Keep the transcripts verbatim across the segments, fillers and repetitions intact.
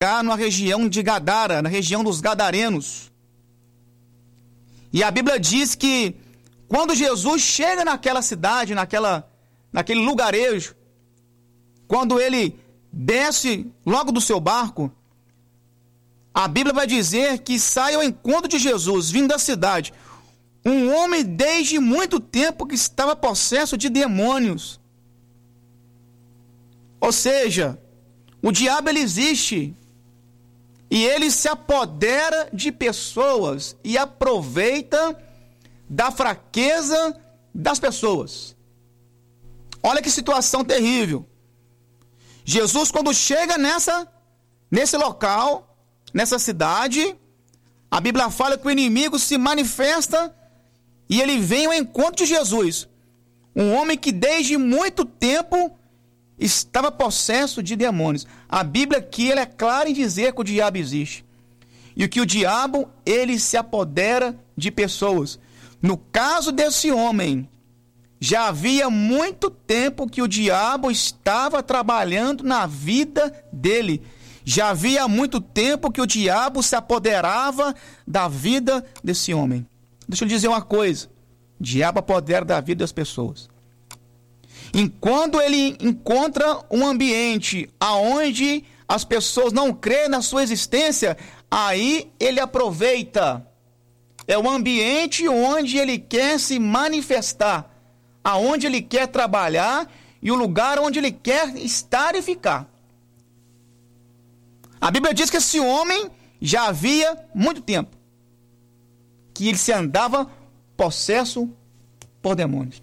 lugar na região de Gadara, na região dos Gadarenos. E a Bíblia diz que quando Jesus chega naquela cidade, naquela, naquele lugarejo, quando ele desce logo do seu barco, a Bíblia vai dizer que sai ao encontro de Jesus, vindo da cidade, um homem desde muito tempo que estava possesso de demônios. Ou seja, o diabo ele existe e ele se apodera de pessoas e aproveita da fraqueza das pessoas. Olha que situação terrível. Jesus, quando chega nessa, nesse local, nessa cidade, a Bíblia fala que o inimigo se manifesta e ele vem ao encontro de Jesus. Um homem que desde muito tempo estava possesso de demônios. A Bíblia aqui ela é clara em dizer que o diabo existe. E que o diabo, ele se apodera de pessoas. No caso desse homem, já havia muito tempo que o diabo estava trabalhando na vida dele. Já havia muito tempo que o diabo se apoderava da vida desse homem. Deixa eu lhe dizer uma coisa. O diabo apodera da vida das pessoas. Enquanto ele encontra um ambiente onde as pessoas não creem na sua existência, aí ele aproveita. É o ambiente onde ele quer se manifestar, aonde ele quer trabalhar e o lugar onde ele quer estar e ficar. A Bíblia diz que esse homem já havia muito tempo que ele se andava possesso por demônios.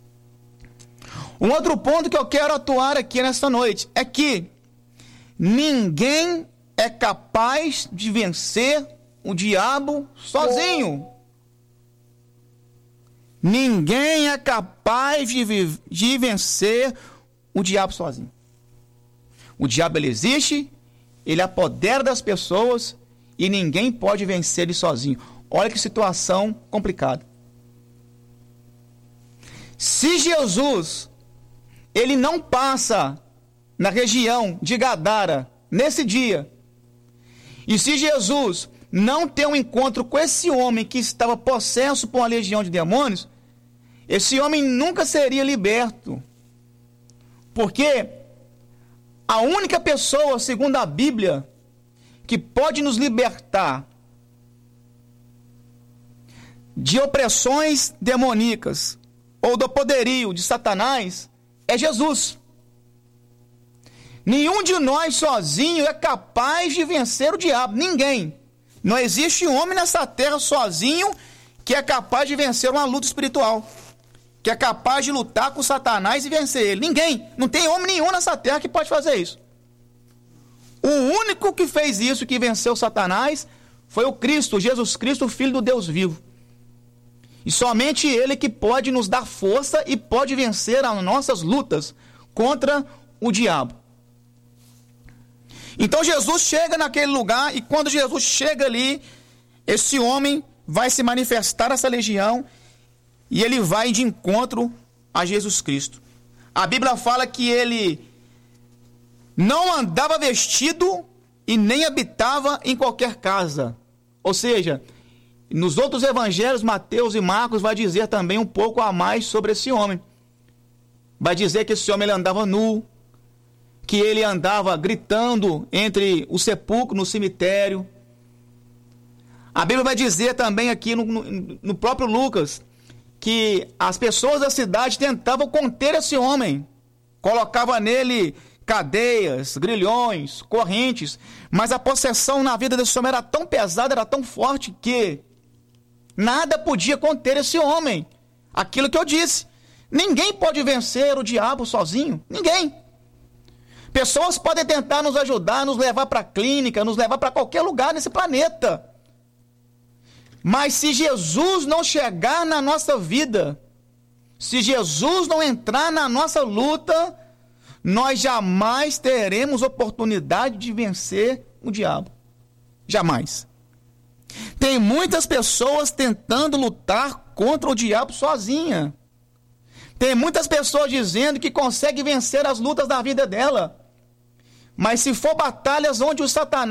Um outro ponto que eu quero atuar aqui nesta noite é que ninguém é capaz de vencer o diabo sozinho. Ninguém é capaz de, de vencer o diabo sozinho. O diabo ele existe, ele apodera das pessoas e ninguém pode vencer ele sozinho. Olha que situação complicada. Se Jesus ele não passa na região de Gadara nesse dia, e se Jesus não tem um encontro com esse homem que estava possesso por uma legião de demônios, esse homem nunca seria liberto. Porque a única pessoa, segundo a Bíblia, que pode nos libertar de opressões demoníacas ou do poderio de Satanás é Jesus. Nenhum de nós sozinho é capaz de vencer o diabo. Ninguém. Não existe homem nessa terra sozinho que é capaz de vencer uma luta espiritual, que é capaz de lutar com Satanás e vencer ele. Ninguém. Não tem homem nenhum nessa terra que pode fazer isso. O único que fez isso, que venceu Satanás, foi o Cristo, Jesus Cristo, o Filho do Deus vivo. E somente ele que pode nos dar força e pode vencer as nossas lutas contra o diabo. Então Jesus chega naquele lugar e quando Jesus chega ali, esse homem vai se manifestar essa legião e ele vai de encontro a Jesus Cristo. A Bíblia fala que ele não andava vestido e nem habitava em qualquer casa. Ou seja, nos outros evangelhos, Mateus e Marcos vai dizer também um pouco a mais sobre esse homem. Vai dizer que esse homem ele andava nu, que ele andava gritando entre o sepulcro no cemitério. A Bíblia vai dizer também aqui no, no, no próprio Lucas que as pessoas da cidade tentavam conter esse homem, colocavam nele cadeias, grilhões, correntes, mas a possessão na vida desse homem era tão pesada, era tão forte que nada podia conter esse homem. Aquilo que eu disse, ninguém pode vencer o diabo sozinho, ninguém. Pessoas podem tentar nos ajudar, nos levar para a clínica, nos levar para qualquer lugar nesse planeta. Mas se Jesus não chegar na nossa vida, se Jesus não entrar na nossa luta, nós jamais teremos oportunidade de vencer o diabo. Jamais. Tem muitas pessoas tentando lutar contra o diabo sozinha. Tem muitas pessoas dizendo que consegue vencer as lutas da vida dela. Mas se for batalhas onde o Satanás